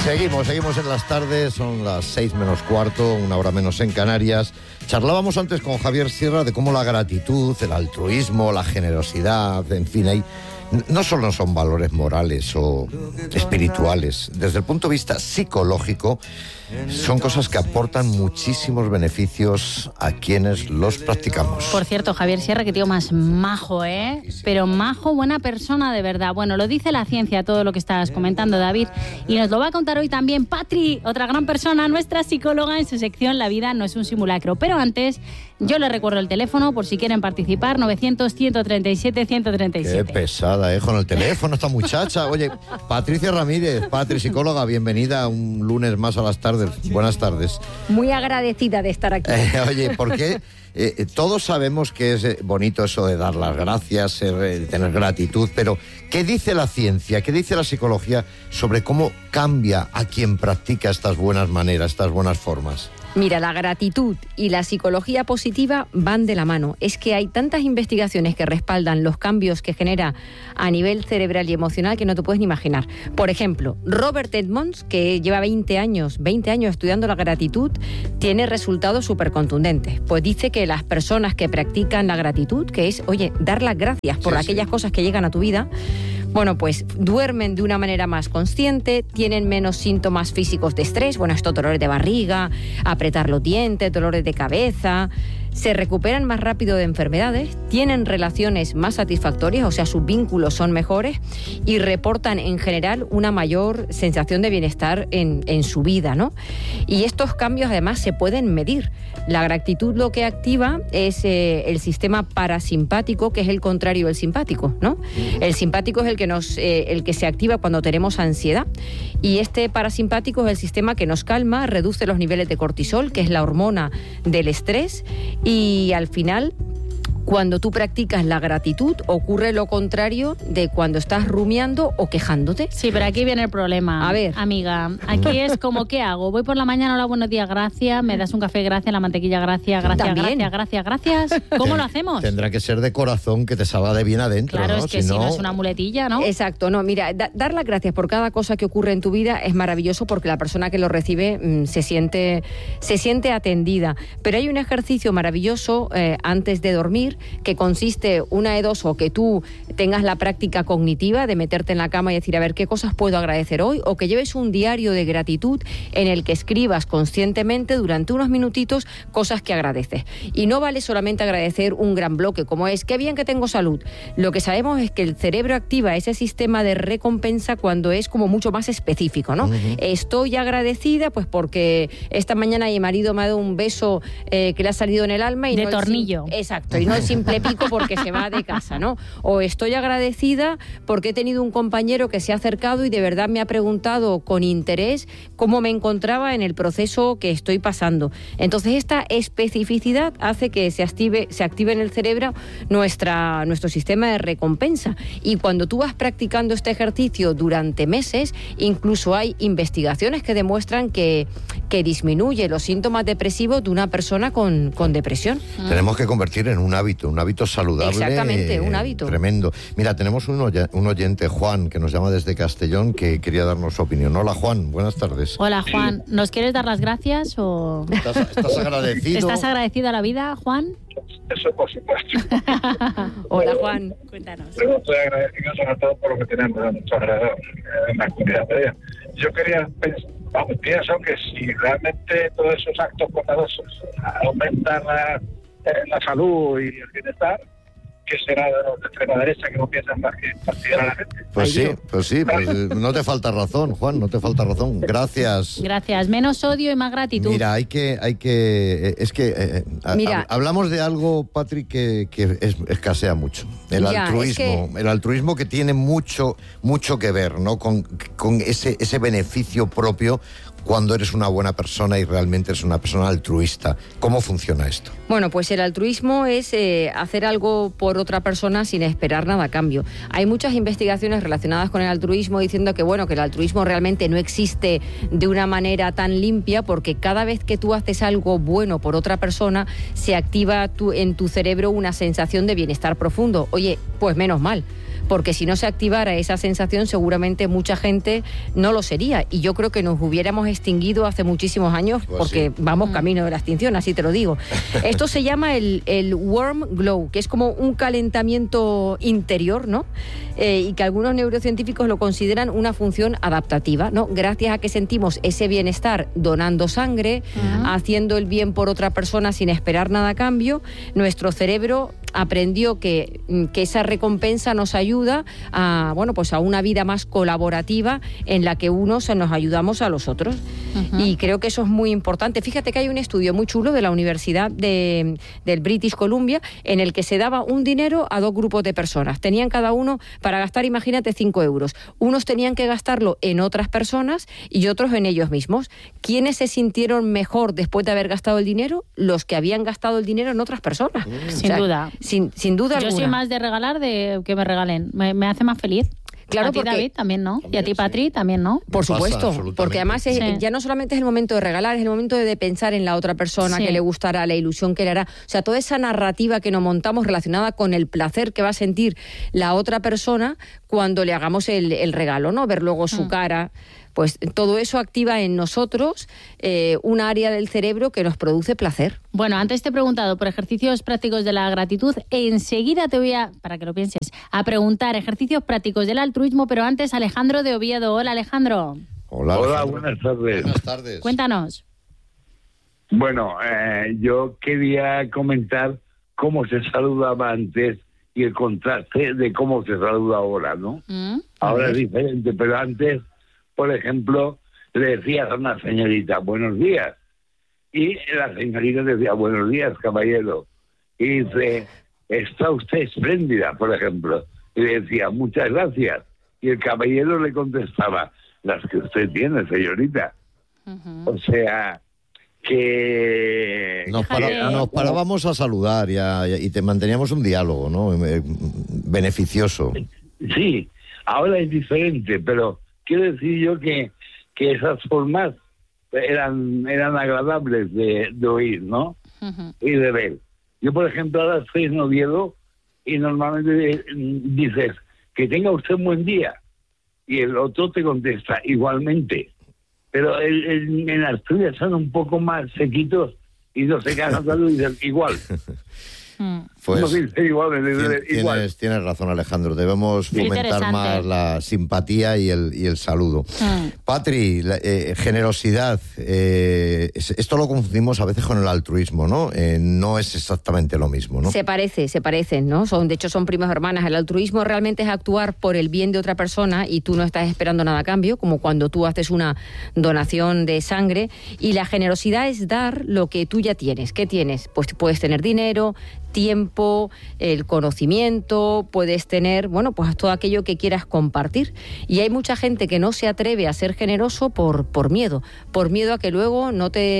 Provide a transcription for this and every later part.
Seguimos en las tardes, son las 6 menos cuarto, una hora menos en Canarias. Charlábamos antes con Javier Sierra de cómo la gratitud, el altruismo, la generosidad, en fin, no solo son valores morales o espirituales, desde el punto de vista psicológico, son cosas que aportan muchísimos beneficios a quienes los practicamos. Por cierto, Javier Sierra, que tío más majo, ¿eh? Sí. Pero majo, buena persona de verdad. Bueno, lo dice la ciencia, todo lo que estás comentando, David, y nos lo va a contar hoy también Patri, otra gran persona, nuestra psicóloga, en su sección La vida no es un simulacro. Pero antes, yo les recuerdo el teléfono por si quieren participar, 900-137-137. Qué pesada, con el teléfono esta muchacha. Oye, Patricia Ramírez, Patri, psicóloga, bienvenida un lunes más a las tardes. Buenas tardes. Muy agradecida de estar aquí. Oye, ¿por qué? Todos sabemos que es bonito eso de dar las gracias, tener gratitud, pero ¿qué dice la ciencia, qué dice la psicología sobre cómo cambia a quien practica estas buenas maneras, estas buenas formas? Mira, la gratitud y la psicología positiva van de la mano. Es que hay tantas investigaciones que respaldan los cambios que genera a nivel cerebral y emocional que no te puedes ni imaginar. Por ejemplo, Robert Edmonds, que lleva 20 años estudiando la gratitud, tiene resultados súper contundentes. Pues dice que las personas que practican la gratitud, que es, oye, dar las gracias por aquellas cosas que llegan a tu vida, bueno, pues duermen de una manera más consciente, tienen menos síntomas físicos de estrés, bueno, estos dolores de barriga, apretar los dientes, dolores de cabeza, se recuperan más rápido de enfermedades, tienen relaciones más satisfactorias, o sea, sus vínculos son mejores y reportan en general una mayor sensación de bienestar en su vida, ¿no? Y estos cambios además se pueden medir. La gratitud lo que activa es el sistema parasimpático, que es el contrario del simpático, ¿no? El simpático es el que se activa cuando tenemos ansiedad, y este parasimpático es el sistema que nos calma, reduce los niveles de cortisol, que es la hormona del estrés, y al final, cuando tú practicas la gratitud, ocurre lo contrario de cuando estás rumiando o quejándote. Sí, pero aquí viene el problema. A ver. Amiga, aquí es como, ¿qué hago? Voy por la mañana, hola, buenos días, gracias, me das un café, gracias, la mantequilla, gracias. ¿Cómo lo hacemos? Tendrá que ser de corazón, que te salga de bien adentro, claro, ¿no? Es que si no es una muletilla, ¿no? Exacto, no, mira, dar las gracias por cada cosa que ocurre en tu vida es maravilloso porque la persona que lo recibe se siente atendida. Pero hay un ejercicio maravilloso antes de dormir, que consiste una de dos, o que tú tengas la práctica cognitiva de meterte en la cama y decir, a ver, ¿qué cosas puedo agradecer hoy? O que lleves un diario de gratitud en el que escribas conscientemente durante unos minutitos cosas que agradeces. Y no vale solamente agradecer un gran bloque, como es, qué bien que tengo salud. Lo que sabemos es que el cerebro activa ese sistema de recompensa cuando es como mucho más específico, ¿no? Uh-huh. Estoy agradecida pues porque esta mañana mi marido me ha dado un beso que le ha salido en el alma y de no tornillo. Exacto, y no el simple pico porque se va de casa, ¿no? O estoy agradecida porque he tenido un compañero que se ha acercado y de verdad me ha preguntado con interés cómo me encontraba en el proceso que estoy pasando. Entonces esta especificidad hace que se active en el cerebro nuestro sistema de recompensa, y cuando tú vas practicando este ejercicio durante meses, incluso hay investigaciones que demuestran que disminuye los síntomas depresivos de una persona con depresión. Tenemos que convertir en un hábito saludable. Exactamente, un hábito. Tremendo. Mira, tenemos un oyente, Juan, que nos llama desde Castellón, que quería darnos su opinión. Hola, Juan, buenas tardes. Hola, Juan, ¿nos quieres dar las gracias o...? ¿Estás agradecido? ¿Estás agradecido a la vida, Juan? Eso, por supuesto. Hola, Juan. Cuéntanos. Yo estoy agradecido sobre todo por lo que tenemos a nuestro alrededor, en la comunidad de ella. Yo pienso que si realmente todos esos actos bondadosos aumentan la salud y el bienestar, que será de los de extrema derecha que no piensan más que fastidiar a la gente. Pues sí, no te falta razón, Juan, no te falta razón. Gracias. Gracias, menos odio y más gratitud. Mira, hablamos de algo, Patrick, que escasea mucho. El altruismo que tiene mucho que ver, ¿no? Con ese beneficio propio cuando eres una buena persona y realmente eres una persona altruista. ¿Cómo funciona esto? Bueno, pues el altruismo es hacer algo por otra persona sin esperar nada a cambio. Hay muchas investigaciones relacionadas con el altruismo diciendo que el altruismo realmente no existe de una manera tan limpia, porque cada vez que tú haces algo bueno por otra persona, se activa en tu cerebro una sensación de bienestar profundo. Oye, pues menos mal. porque si no se activara esa sensación seguramente mucha gente no lo sería, y yo creo que nos hubiéramos extinguido hace muchísimos años, pues porque sí, vamos camino de la extinción, así te lo digo. Esto se llama el warm glow, que es como un calentamiento interior, ¿no? Y que algunos neurocientíficos lo consideran una función adaptativa, ¿no? Gracias a que sentimos ese bienestar donando sangre, haciendo el bien por otra persona sin esperar nada a cambio, nuestro cerebro aprendió que esa recompensa nos ayuda a, bueno, pues a una vida más colaborativa en la que unos nos ayudamos a los otros. Y creo que eso es muy importante. Fíjate que hay un estudio muy chulo de la Universidad del British Columbia en el que se daba un dinero a 2 grupos de personas. Tenían cada uno para gastar, imagínate, 5 euros. Unos tenían que gastarlo en otras personas y otros en ellos mismos. ¿Quiénes se sintieron mejor después de haber gastado el dinero? Los que habían gastado el dinero en otras personas. Sin duda. Sin duda alguna. Yo soy más de regalar de que me regalen. Me hace más feliz. Claro, a ti, porque David, también, ¿no? También, y a ti, sí. Patri, también, ¿no? Por Pasa, supuesto, absolutamente. porque además Sí. ya no solamente es el momento de regalar, es el momento de pensar en la otra persona, Sí. que le gustará, la ilusión que le hará. O sea, toda esa narrativa que nos montamos relacionada con el placer que va a sentir la otra persona cuando le hagamos el regalo, ¿no? Ver luego su cara. Pues todo eso activa en nosotros un área del cerebro que nos produce placer. Bueno, antes te he preguntado por ejercicios prácticos de la gratitud. Enseguida te voy a, para que lo pienses, a preguntar ejercicios prácticos del altruismo, pero antes Alejandro de Oviedo. Hola, Alejandro. Hola, Hola, Alejandro. buenas tardes. Buenas tardes. Cuéntanos. Bueno, yo quería comentar cómo se saludaba antes y el contraste de cómo se saluda ahora, ¿no? Ahora es diferente, pero antes, por ejemplo, le decías a una señorita, buenos días, y la señorita decía, buenos días, caballero, y dice, está usted espléndida, por ejemplo, y le decía, muchas gracias, y el caballero le contestaba, las que usted tiene, señorita. O sea, que... Nos parábamos a saludar y te manteníamos un diálogo, ¿no? Beneficioso. Sí, ahora es diferente, pero quiero decir yo que esas formas eran agradables de oír, ¿no? Y de ver. Yo, por ejemplo, ahora estoy en Oviedo y normalmente dices que tenga usted un buen día y el otro te contesta igualmente. Pero en Asturias son un poco más sequitos y no se quedan tanto y dicen igual. Pues No dicen igual, igual. tienes razón, Alejandro. Debemos fomentar Interesante. más la simpatía y el saludo. Patri, generosidad. Esto lo confundimos a veces con el altruismo, ¿no? No es exactamente lo mismo, ¿no? Se parecen, ¿no? De hecho, son primas hermanas. El altruismo realmente es actuar por el bien de otra persona y tú no estás esperando nada a cambio, como cuando tú haces una donación de sangre. Y la generosidad es dar lo que tú ya tienes. ¿Qué tienes? Pues puedes tener dinero, tiempo, el conocimiento, puedes tener, bueno, pues todo aquello que quieras compartir. Y hay mucha gente que no se atreve a ser generoso por miedo a que luego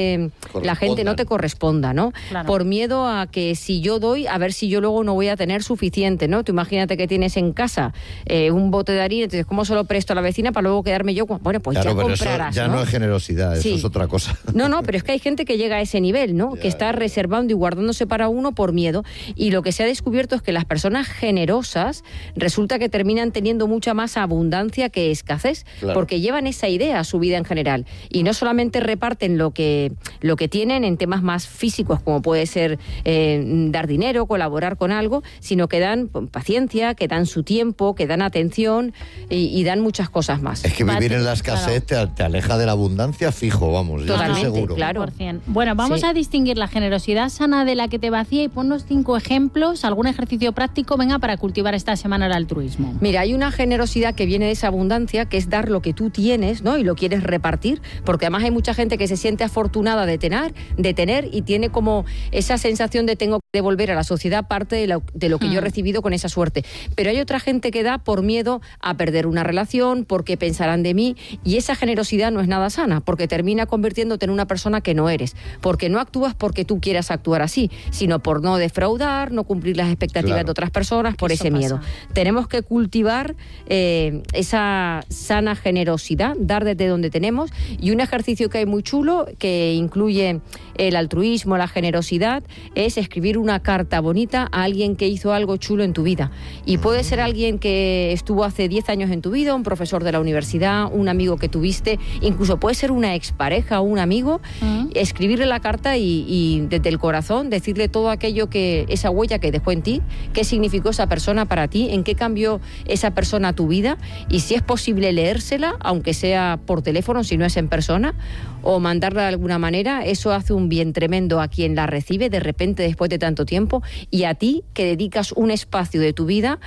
la gente no te corresponda, ¿no? Claro. Por miedo a que si yo doy, a ver si yo luego no voy a tener suficiente, ¿no? Tú imagínate que tienes en casa un bote de harina, entonces ¿cómo se lo presto a la vecina para luego quedarme yo? Bueno, pues Claro, ya pero comprarás, eso ya no es generosidad, Sí. eso es otra cosa. No, pero es que hay gente que llega a ese nivel, ¿no? Que está reservando y guardándose para uno por miedo. Y lo que se ha descubierto es que las personas generosas resulta que terminan teniendo mucha más abundancia que escasez, Claro. porque llevan esa idea a su vida en general. Y no solamente reparten lo que tienen en temas más físicos, como puede ser dar dinero, colaborar con algo, sino que dan paciencia, que dan su tiempo, que dan atención y dan muchas cosas más. Es que vivir Patri, en la escasez te aleja de la abundancia fijo, vamos. yo estoy Totalmente, seguro. claro. 100%. Bueno, vamos Sí. a distinguir la generosidad sana de la que te vacía y ponnos 5 ejemplos, algún ejercicio práctico, venga, para cultivar esta semana el altruismo. Mira, hay una generosidad que viene de esa abundancia, que es dar lo que tú tienes, ¿no? Y lo quieres repartir, porque además hay mucha gente que se siente afortunada de tener y tiene como esa sensación de tengo que devolver a la sociedad parte de lo que yo he recibido con esa suerte. Pero hay otra gente que da por miedo a perder una relación, porque pensarán de mí, y esa generosidad no es nada sana, porque termina convirtiéndote en una persona que no eres, porque no actúas porque tú quieras actuar así, sino por no defraudar, no cumplir las expectativas Claro. de otras personas, por Eso ese miedo. pasa. Tenemos que cultivar esa sana generosidad, dar desde donde tenemos, y un ejercicio que hay muy chulo, que incluye el altruismo, la generosidad, es escribir una carta bonita a alguien que hizo algo chulo en tu vida. Y puede ser alguien que estuvo hace 10 años en tu vida, un profesor de la universidad, un amigo que tuviste, incluso puede ser una expareja o un amigo. Escribirle la carta y desde el corazón decirle todo aquello esa huella que dejó en ti, qué significó esa persona para ti, en qué cambió esa persona tu vida, y si es posible leérsela, aunque sea por teléfono, si no es en persona, o mandarla de alguna manera. Eso hace un bien tremendo a quien la recibe de repente después de tanto tiempo, y a ti que dedicas un espacio de tu vida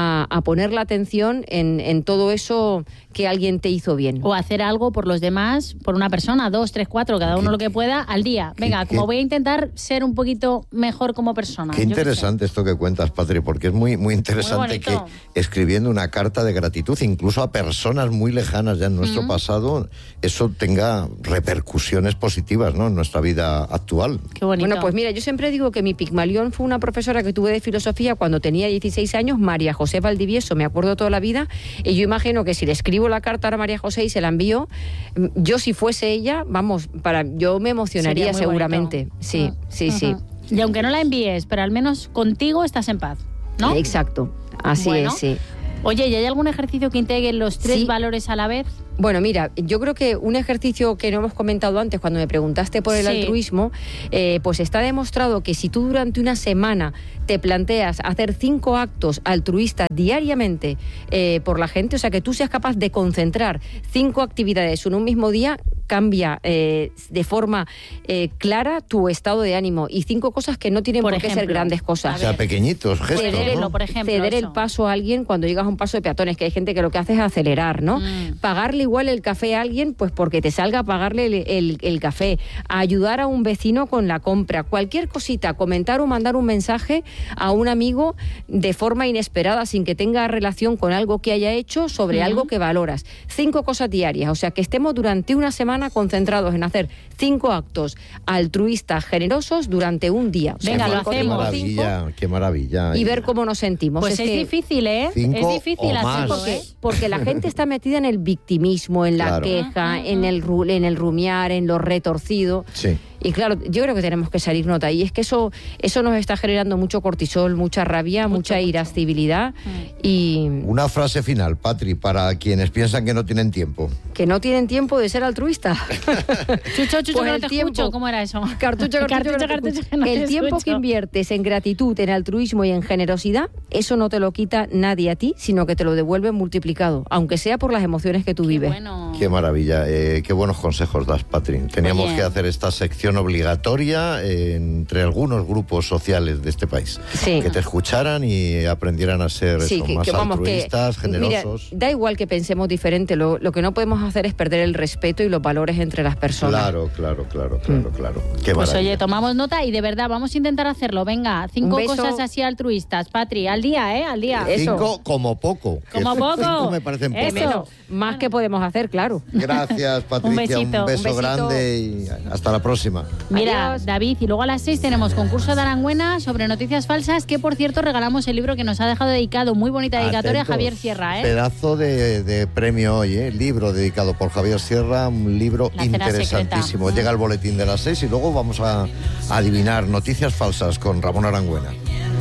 a poner la atención en todo eso que alguien te hizo bien. O hacer algo por los demás, por una persona, 2, 3, 4, cada uno lo que pueda al día. Venga, como voy a intentar ser un poquito mejor como persona. Qué interesante esto que cuentas, Patri, porque es muy, muy interesante que escribiendo una carta de gratitud, incluso a personas muy lejanas ya en nuestro pasado, eso tenga repercusiones positivas, ¿no?, en nuestra vida actual. Qué bonito. Bueno, pues mira, yo siempre digo que mi Pigmalión fue una profesora que tuve de filosofía cuando tenía 16 años, María José Valdivieso, me acuerdo toda la vida, y yo imagino que si le escribo la carta a María José y se la envío, yo si fuese ella, vamos, yo me emocionaría seguramente. Bonito. Sí, sí. Y aunque no la envíes, pero al menos contigo estás en paz, ¿no? Exacto, así es, sí. Oye, ¿y hay algún ejercicio que integre los 3 valores a la vez? Bueno, mira, yo creo que un ejercicio que no hemos comentado antes cuando me preguntaste por el altruismo, pues está demostrado que si tú durante una semana te planteas hacer 5 actos altruistas diariamente por la gente, o sea, que tú seas capaz de concentrar 5 actividades en un mismo día, cambia de forma clara tu estado de ánimo, y 5 cosas que no tienen por qué ser grandes cosas. O sea, pequeñitos gestos, ¿no? Por ejemplo, ceder el paso a alguien cuando llegas a un paso de peatones, que hay gente que lo que hace es acelerar, ¿no? Pagarle igual el café a alguien, pues porque te salga a pagarle el café, a ayudar a un vecino con la compra, cualquier cosita, comentar o mandar un mensaje a un amigo de forma inesperada, sin que tenga relación con algo que haya hecho, sobre algo que valoras. 5 cosas diarias, o sea, que estemos durante una semana concentrados en hacer 5 actos altruistas generosos durante un día. O sea, venga, lo hacemos. Qué maravilla. Y ver cómo nos sentimos. Pues es difícil, ¿eh? 5 es difícil hacerlo, porque la gente está metida en el victimismo, en la queja, en el rumiar, en lo retorcido. Sí. Y claro, yo creo que tenemos que salirnos de ahí. Es que eso nos está generando mucho cortisol, mucha rabia, mucha irascibilidad. Y una frase final, Patri, para quienes piensan que no tienen tiempo. Que no tienen tiempo de ser altruista. Chucho, pues que no te escucho. ¿Cómo era eso? Cartucho, el tiempo que inviertes en gratitud, en altruismo y en generosidad, eso no te lo quita nadie a ti, sino que te lo devuelve multiplicado, aunque sea por las emociones que tú vives. Bueno. Qué maravilla. Qué buenos consejos das, Patri. Teníamos que hacer esta sección obligatoria entre algunos grupos sociales de este país. Sí. Que te escucharan y aprendieran a ser más altruistas, generosos. Mira, da igual que pensemos diferente, lo que no podemos hacer es perder el respeto y los valores entre las personas. Claro. Qué pues maravilla. oye, tomamos nota y de verdad vamos a intentar hacerlo. Venga, 5 cosas así altruistas, Patri, al día, al día. 5 como poco. Como poco. 5 me parecen poco. Menos, más que podemos hacer, claro. Gracias, Patricia. Un beso grande y hasta la próxima. Mira, Adiós. David, y luego a las 6 tenemos concurso de Arangüena sobre noticias falsas, que por cierto regalamos el libro que nos ha dejado dedicado, muy bonita dedicatoria, Atentos. a Javier Sierra. Pedazo de premio hoy, libro dedicado por Javier Sierra, un libro La cena interesantísimo. secreta. Llega el boletín de las 6 y luego vamos a adivinar noticias falsas con Ramón Arangüena.